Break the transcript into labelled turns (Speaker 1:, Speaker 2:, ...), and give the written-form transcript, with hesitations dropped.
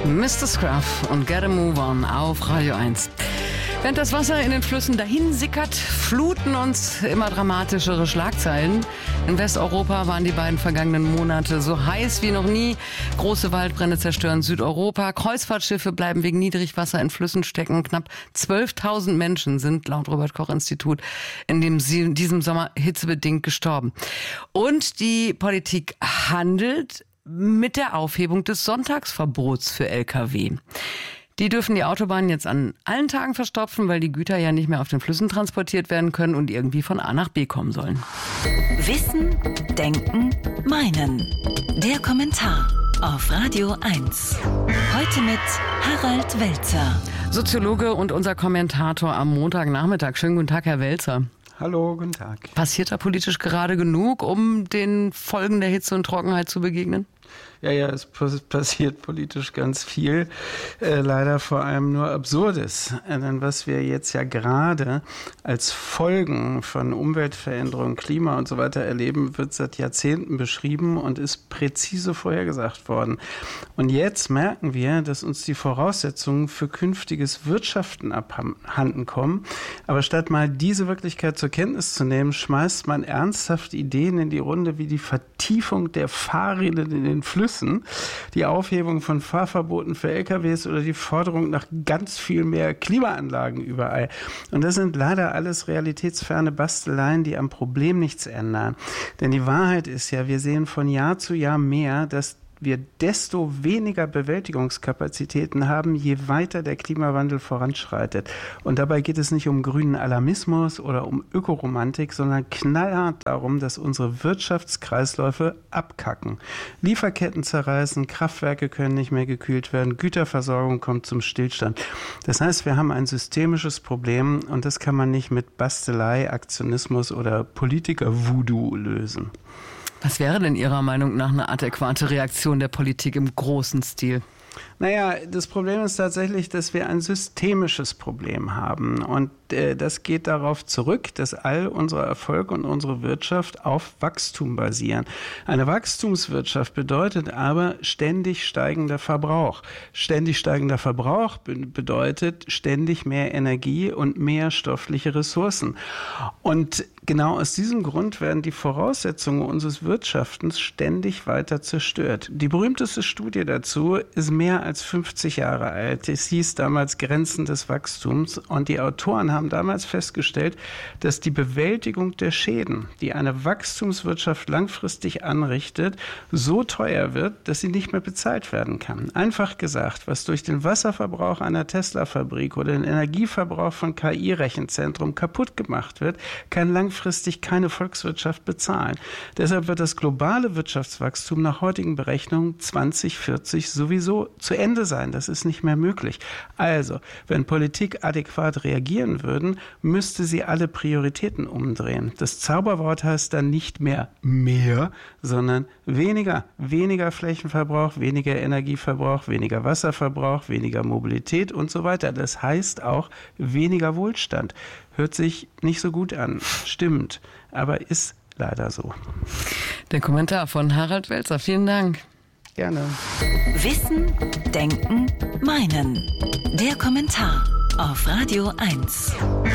Speaker 1: Mr. Scruff und Get a Move On auf Radio 1. Während das Wasser in den Flüssen dahin sickert, fluten uns immer dramatischere Schlagzeilen. In Westeuropa waren die beiden vergangenen Monate so heiß wie noch nie. Große Waldbrände zerstören Südeuropa. Kreuzfahrtschiffe bleiben wegen Niedrigwasser in Flüssen stecken. Knapp 12.000 Menschen sind laut Robert-Koch-Institut in diesem Sommer hitzebedingt gestorben. Und die Politik handelt mit der Aufhebung des Sonntagsverbots für Lkw. Die dürfen die Autobahnen jetzt an allen Tagen verstopfen, weil die Güter ja nicht mehr auf den Flüssen transportiert werden können und irgendwie von A nach B kommen sollen.
Speaker 2: Wissen, Denken, Meinen. Der Kommentar auf Radio 1. Heute mit Harald Welzer.
Speaker 1: Soziologe und unser Kommentator am Montagnachmittag. Schönen guten Tag, Herr Welzer.
Speaker 3: Hallo, guten Tag.
Speaker 1: Passiert da politisch gerade genug, um den Folgen der Hitze und Trockenheit zu begegnen?
Speaker 3: Ja, es passiert politisch ganz viel, leider vor allem nur Absurdes. Denn was wir jetzt ja gerade als Folgen von Umweltveränderung, Klima und so weiter erleben, wird seit Jahrzehnten beschrieben und ist präzise vorhergesagt worden. Und jetzt merken wir, dass uns die Voraussetzungen für künftiges Wirtschaften abhanden kommen. Aber statt mal diese Wirklichkeit zur Kenntnis zu nehmen, schmeißt man ernsthaft Ideen in die Runde wie die Vertiefung der Fahrräder in den Flüssen, die Aufhebung von Fahrverboten für LKWs oder die Forderung nach ganz viel mehr Klimaanlagen überall. Und das sind leider alles realitätsferne Basteleien, die am Problem nichts ändern. Denn die Wahrheit ist ja, wir sehen von Jahr zu Jahr mehr, dass wir desto weniger Bewältigungskapazitäten haben, je weiter der Klimawandel voranschreitet. Und dabei geht es nicht um grünen Alarmismus oder um Ökoromantik, sondern knallhart darum, dass unsere Wirtschaftskreisläufe abkacken. Lieferketten zerreißen, Kraftwerke können nicht mehr gekühlt werden, Güterversorgung kommt zum Stillstand. Das heißt, wir haben ein systemisches Problem und das kann man nicht mit Bastelei, Aktionismus oder Politiker-Voodoo lösen.
Speaker 1: Was wäre denn Ihrer Meinung nach eine adäquate Reaktion der Politik im großen Stil?
Speaker 3: Naja, das Problem ist tatsächlich, dass wir ein systemisches Problem haben. Und das geht darauf zurück, dass all unser Erfolg und unsere Wirtschaft auf Wachstum basieren. Eine Wachstumswirtschaft bedeutet aber ständig steigender Verbrauch. Ständig steigender Verbrauch bedeutet ständig mehr Energie und mehr stoffliche Ressourcen. Und genau aus diesem Grund werden die Voraussetzungen unseres Wirtschaftens ständig weiter zerstört. Die berühmteste Studie dazu ist mehr als 50 Jahre alt. Es hieß damals Grenzen des Wachstums und die Autoren haben damals festgestellt, dass die Bewältigung der Schäden, die eine Wachstumswirtschaft langfristig anrichtet, so teuer wird, dass sie nicht mehr bezahlt werden kann. Einfach gesagt, was durch den Wasserverbrauch einer Tesla-Fabrik oder den Energieverbrauch von KI-Rechenzentrum kaputt gemacht wird, kann langfristig keine Volkswirtschaft bezahlen. Deshalb wird das globale Wirtschaftswachstum nach heutigen Berechnungen 2040 sowieso zu Ende sein. Das ist nicht mehr möglich. Also, wenn Politik adäquat reagieren würden, müsste sie alle Prioritäten umdrehen. Das Zauberwort heißt dann nicht mehr, sondern weniger. Weniger Flächenverbrauch, weniger Energieverbrauch, weniger Wasserverbrauch, weniger Mobilität und so weiter. Das heißt auch weniger Wohlstand. Hört sich nicht so gut an, stimmt, aber ist leider so.
Speaker 1: Der Kommentar von Harald Welzer. Vielen Dank.
Speaker 3: Gerne.
Speaker 2: Wissen, Denken, Meinen. Der Kommentar auf Radio 1.